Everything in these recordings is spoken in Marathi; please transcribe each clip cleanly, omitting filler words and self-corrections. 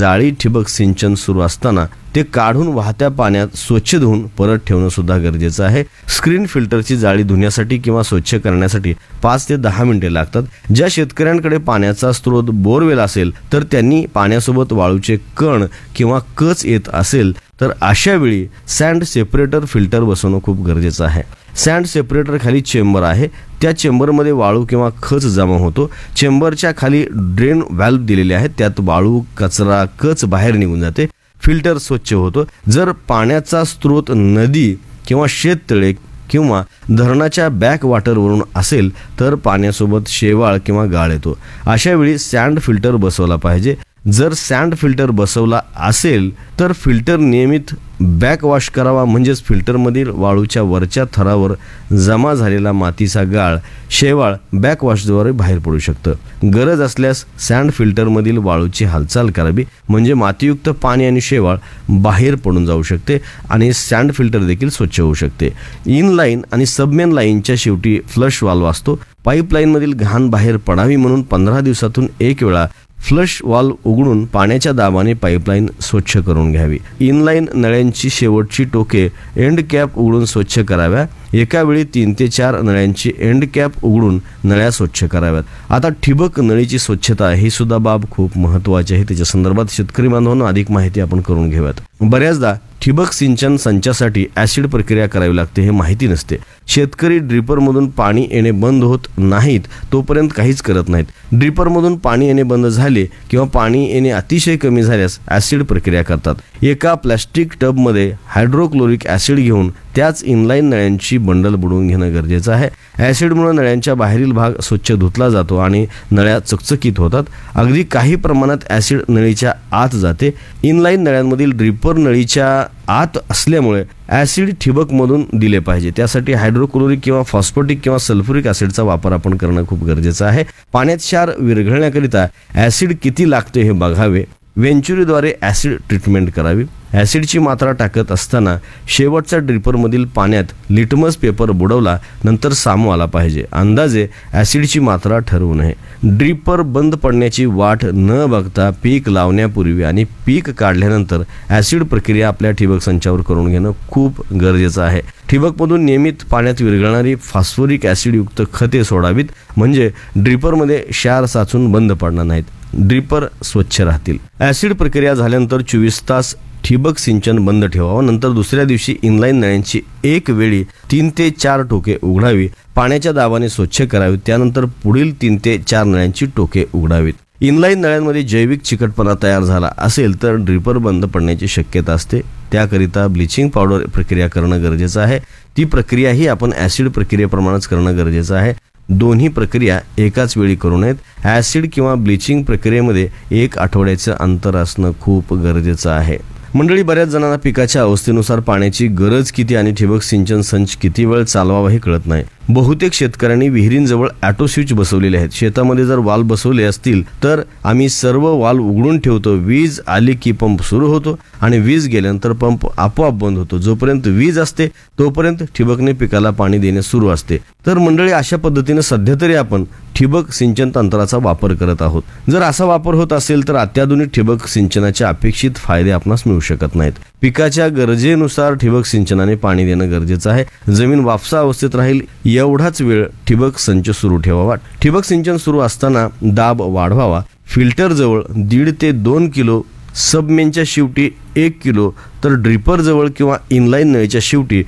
जाळी ठिबक सिंचन सुरू असताना ते काढून वाहत्या पाण्यात स्वच्छ धुवून परत ठेवणं सुद्धा गरजेचं आहे. स्क्रीन फिल्टरची जाळी धुण्यासाठी किंवा स्वच्छ करण्यासाठी 5 ते 10 मिनिटे लागतात. ज्या शेतकऱ्यांकडे पाण्याचा स्रोत बोरवेल असेल तर त्यांनी पाण्यासोबत वाळूचे कण किंवा कच येत असेल तर अशा वेळी सँड सेपरेटर फिल्टर बसवणं खूप गरजेचं आहे. सँड सेपरेटर खाली चेंबर आहे. त्या चेंबरमध्ये वाळू किंवा खच जमा होतो. चेंबरच्या खाली ड्रेन व्हॅल्व्ह दिलेले आहेत. त्यात वाळू, कचरा, कच बाहेर निघून जाते. फिल्टर स्वच्छ होतो. जर पाण्याचा स्रोत नदी किंवा शेततळे किंवा धरणाच्या बॅक वॉटरवरून असेल तर पाण्यासोबत शेवाळ किंवा गाळ येतो. अशा वेळी सँड फिल्टर बसवला पाहिजे. जर सँड फिल्टर बसवला असेल तर फिल्टर नियमित बॅक वॉश करावा, म्हणजेच फिल्टरमधील वाळूच्या वरच्या थरावर जमा झालेला मातीचा गाळ, शेवाळ बॅक वॉशद्वारे बाहेर पडू शकतं. गरज असल्यास सँड फिल्टरमधील वाळूची हालचाल करावी, म्हणजे मातीयुक्त पाणी आणि शेवाळ बाहेर पडून जाऊ शकते आणि सँड फिल्टर देखील स्वच्छ होऊ शकते. इनलाईन आणि सबमेन लाईनच्या शेवटी फ्लश वाल्व असतो. पाईपलाईनमधील घाण बाहेर पडावी म्हणून 15 दिवसातून एक वेळा फ्लश वाल्व उघडून पाण्याच्या दाबाने पाईपलाईन स्वच्छ करून घ्यावी. इनलाईन नळ्यांची शेवटची टोके एंड कॅप उघडून स्वच्छ कराव्या. एका वेळी 3 ते 4 नळ्यांची एंड कॅप उघडून नळ्या स्वच्छ कराव्यात. आता ठिबक नळीची स्वच्छता ही सुद्धा बाब खूप महत्त्वाची आहे. त्याच्या संदर्भात शेतकरी बांधवांना अधिक माहिती आपण करून घेऊयात. बऱ्याचदा ठिबक सिंचन संचासाठी ॲसिड प्रक्रिया करावी लागते हे माहिती नसते. शेतकरी ड्रिपरमधून पाणी येणे बंद होत नाहीत तोपर्यंत काहीच करत नाहीत. ड्रिपरमधून पाणी येणे बंद झाले किंवा पाणी येणे अतिशय कमी झाल्यास ॲसिड प्रक्रिया करतात. एका प्लॅस्टिक टबमध्ये हायड्रोक्लोरिक ॲसिड घेऊन त्याच इनलाईन नळ्यांची बंडल बुडवून घेणं गरजेचं आहे. ॲसिडमुळे नळ्यांच्या बाहेरील भाग स्वच्छ धुतला जातो आणि नळ्या चकचकीत होतात. अगदी काही प्रमाणात ॲसिड नळीच्या आत जाते. इनलाईन नळ्यांमधील ड्रिपर नळीच्या आत असल्यामुळे ॲसिड ठिबकमधून दिले पाहिजे. त्यासाठी हायड्रोक्लोरिक किंवा फॉस्फोटिक किंवा सल्फ्युरिक ॲसिडचा वापर आपण करणं खूप गरजेचं आहे. पाण्यात क्षार विरघळण्याकरिता ॲसिड किती लागते हे बघावे. वेंचुरीद्वारे ॲसिड ट्रीटमेंट करावी. ॲसिडची मात्रा टाकत असताना शेवटच्या ड्रिपरमधील पाण्यात लिटमस पेपर बुडवला नंतर सामू आला पाहिजे. अंदाजे ॲसिडची मात्रा ठरवू नये. ड्रिपर बंद पडण्याची वाट न बघता पीक लावण्यापूर्वी आणि पीक काढल्यानंतर ॲसिड प्रक्रिया आपल्या ठिबक संचावर करून घेणं खूप गरजेचं आहे. ठिबकमधून नियमित पाण्यात विरघळणारी फॉस्फोरिक ॲसिडयुक्त खते सोडावीत, म्हणजे ड्रिपरमध्ये क्षार साचून बंद पडणार नाहीत. ड्रिपर स्वच्छ राहतील. ॲसिड प्रक्रिया झाल्यानंतर 24 तास ठिबक सिंचन बंद ठेवावं. नंतर दुसऱ्या दिवशी इनलाईन नळ्यांची एक वेळी 3 ते 4 टोके उघडावी. पाण्याच्या दाबाने स्वच्छ करावी. त्यानंतर पुढील 3 ते 4 नळ्यांची टोके उघडावीत. इनलाईन नळ्यांमध्ये जैविक चिकटपणा तयार झाला असेल तर ड्रिपर बंद पडण्याची शक्यता असते. त्याकरिता ब्लिचिंग पावडर प्रक्रिया करणं गरजेचं आहे. ती प्रक्रियाही आपण ॲसिड प्रक्रियेप्रमाणेच करणं गरजेचं आहे. दोन्ही प्रक्रिया एकाच वेळी करू नयेत. ॲसिड किंवा ब्लिचिंग प्रक्रियेमध्ये 1 आठवड्याचं अंतर असणं खूप गरजेचं आहे. मंडळी, बऱ्याच जणांना पिकाच्या अवस्थेनुसार पाण्याची गरज किती आणि ठिबक सिंचन संच किती वेळ चालवावा हे कळत नाही. बहुतेक शेतकऱ्यांनी विहिरींजवळ ऑटो स्विच बसवलेले आहेत. शेतामध्ये जर वाल्व बसवले असतील तर आम्ही सर्व वाल्व उघडून ठेवतो. वीज आली की पंप सुरू होतो आणि वीज गेल्यानंतर पंप आपोआप बंद होतो. जोपर्यंत वीज असते तोपर्यंत ठिबकने पिकाला पाणी देणे सुरू असते. तर मंडळी, अशा पद्धतीने सध्या तरी आपण ठिबक सिंचन तंत्राचा वापर करत आहोत. जर असा वापर होत असेल तर अत्याधुनिक ठिबक सिंचनाचे अपेक्षित फायदे आपणास मिळू शकत नाहीत. पिकाच्या गरजेनुसार ठिबक सिंचनाने पाणी देणं गरजेचं आहे. जमीन वापसा अवस्थेत राहील एवढाच वेळ ठिबक संच सुरू ठेवावा. ठिबक सिंचन सुरू असताना दाब वाढवावा. फिल्टरजवळ 1.5 ते 2 किलो, सबमेनच्या शेवटी 1 किलो, तर ड्रिपरजवळ किंवा इनलाईन नळीच्या शेवटी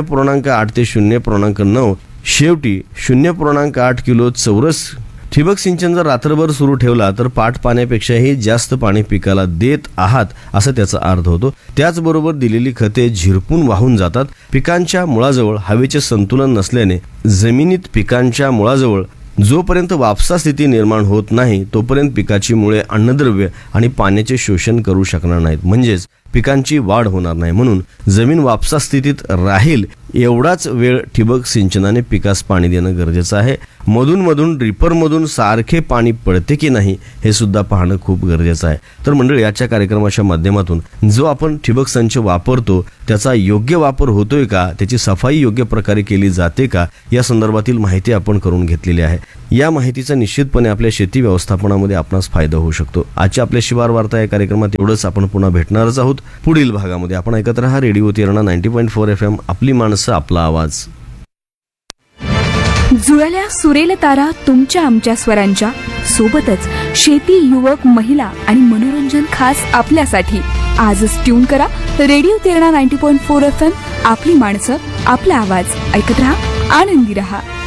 0.8 ते 0.9, शेवटी 0.8 किलो चौरस. ठिबक सिंचन जर रात्रभर सुरू ठेवला तर पाट पाण्यापेक्षाही जास्त पाणी पिकाला देत आहात असा त्याचा अर्थ होतो. त्याचबरोबर दिलेली खते झिरपून वाहून जातात. पिकांच्या मुळाजवळ हवेचे संतुलन नसल्याने जमिनीत पिकांच्या मुळाजवळ जोपर्यंत वापसा स्थिती निर्माण होत नाही तोपर्यंत पिकाची मुळे अन्नद्रव्य आणि पाण्याचे शोषण करू शकणार नाहीत. म्हणजेच पिकांची वाढ होणार नाही. म्हणून जमीन वापसा स्थितीत राहील एवढाच वेळ ठिबक सिंचनाने पिकास पाणी देणं गरजेचं आहे. मधून ड्रिपरमधून सारखे पाणी पडते की नाही हे सुद्धा पाहणं खूप गरजेचं आहे. तर मंडळी, याच्या कार्यक्रमाच्या माध्यमातून जो आपण ठिबक संच वापरतो त्याचा योग्य वापर होतोय का, त्याची सफाई योग्य प्रकारे केली जाते का, या संदर्भातील माहिती आपण करून घेतलेली आहे. या माहितीचा निश्चितपणे आपल्या शेती व्यवस्थापनामध्ये आपणास फायदा होऊ शकतो. आजच्या आपल्या शिवार वार्ता या कार्यक्रमात एवढंच. आपण पुन्हा भेटणारच आहोत पुढील भागामध्ये. आपण ऐकत रहा रेडिओ तेरणा 90.4 FM, आपली माणसं आपला आवाज. जुळल्या सुरेल तारा तुमच्या आमच्या स्वरांच्या सोबतच शेती, युवक, महिला आणि मनोरंजन खास आपल्यासाठी. आजच ट्यून करा रेडिओ तेरणा 90.4 FM, आपली माणसं आपला आवाज. ऐकत रहा, आनंदी रहा.